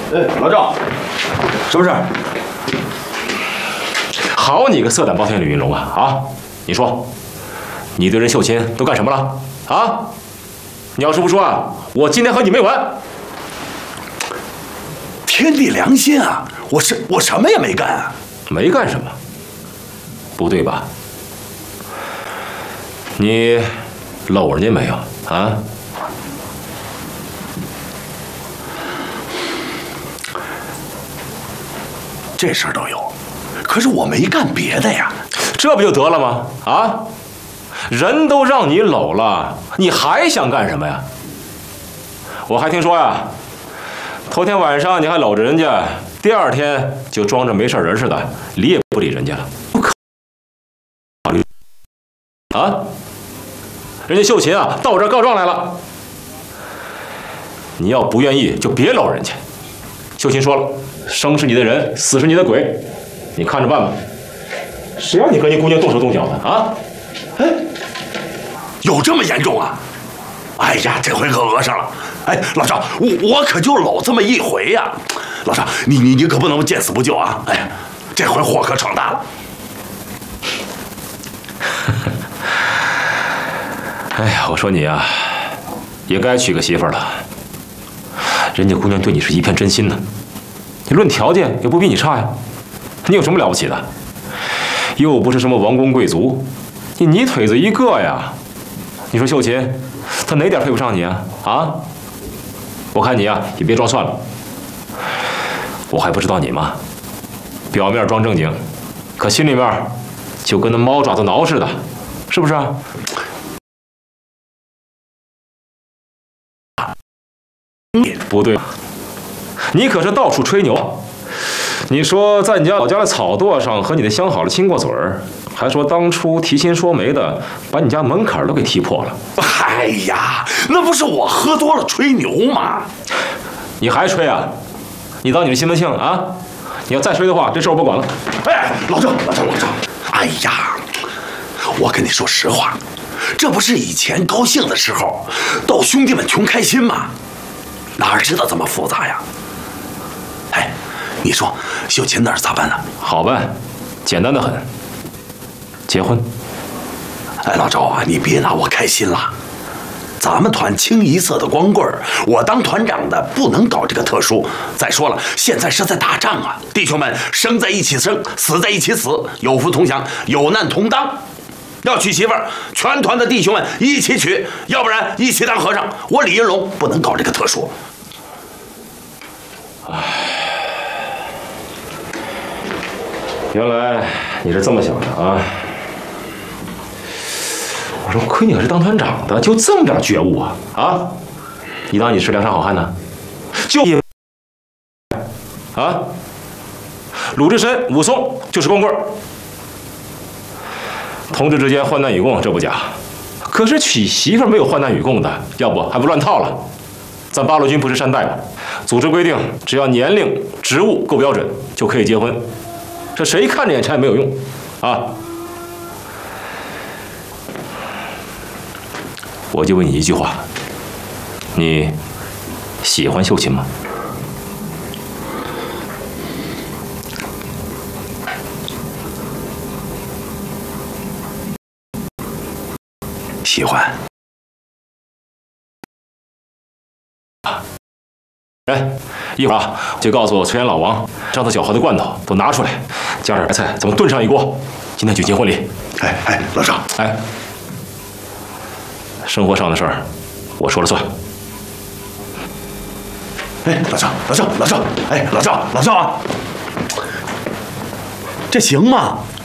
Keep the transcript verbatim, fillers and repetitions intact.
哎，老赵，什么事儿？ 好你个色胆包天吕云龙啊！啊，你说，你对任秀琴都干什么了？啊，你要是不说啊，我今天和你没完！ 天地良心啊！我是我什么也没干啊！ 没干什么？不对吧？你搂人家没有啊？ 这事儿都有，可是我没干别的呀。 这不就得了吗？啊，人都让你搂了，你还想干什么呀？我还听说呀，头天晚上你还搂着人家，第二天就装着没事人似的，理也不理人家了。不可考虑啊！人家秀琴啊，到我这儿告状来了。你要不愿意，就别搂人家。秀琴说了，生是你的人，死是你的鬼，你看着办吧。谁让你跟你姑娘动手动脚的啊？ 哎，有这么严重啊？哎呀，这回可讹上了。哎，老赵，我我可就搂这么一回呀。老赵，你你你可不能见死不救啊！哎呀，这回祸可闯大了。 哎呀，我说你啊，也该娶个媳妇儿了。人家姑娘对你是一片真心呢，你论条件也不比你差呀。你有什么了不起的？又不是什么王公贵族，你泥腿子一个呀。你说秀琴，她哪点配不上你啊？啊？我看你啊，也别装蒜了。我还不知道你吗？表面装正经，可心里面就跟那猫爪子挠似的，是不是啊？不对，你可是到处吹牛。你说在你家老家的草垛上和你的相好的亲过嘴儿，还说当初提亲说媒的把你家门槛都给踢破了。 哎呀，那不是我喝多了吹牛吗？ 你还吹啊？你当你是西门庆啊？你要再吹的话，这事我不管了。 哎，老赵，老赵，老赵，哎呀，我跟你说实话，这不是以前高兴的时候逗兄弟们穷开心吗？哪知道这么复杂呀？哎，你说秀琴那儿咋办呢？ 好办，简单的很，结婚。 哎，老赵啊，你别拿我开心了。咱们团清一色的光棍儿，我当团长的不能搞这个特殊。再说了，现在是在打仗啊，弟兄们生在一起生，死在一起死，有福同享，有难同当。要娶媳妇儿，全团的弟兄们一起娶，要不然一起当和尚。我李云龙不能搞这个特殊。 唉，原来你是这么想的啊！我说亏你可是当团长的，就这么点觉悟啊啊！你当你是梁山好汉呢？就啊，鲁智深、武松就是光棍儿。同志之间患难与共，这不假。可是娶媳妇没有患难与共的，要不还不乱套了。咱八路军不是山寨吗？组织规定，只要年龄、职务够标准，就可以结婚。这谁看着眼馋也没有用啊！我就问你一句话：你喜欢秀琴吗？ 喜欢。 人，一会儿啊，就告诉崔岩老王，上次搅和的罐头都拿出来，加点白菜，咱们炖上一锅。今天举行婚礼。 哎哎，老赵， 哎，生活上的事儿，我说了算。 哎，老赵，老赵，老赵，哎，老赵，老赵啊，这行吗？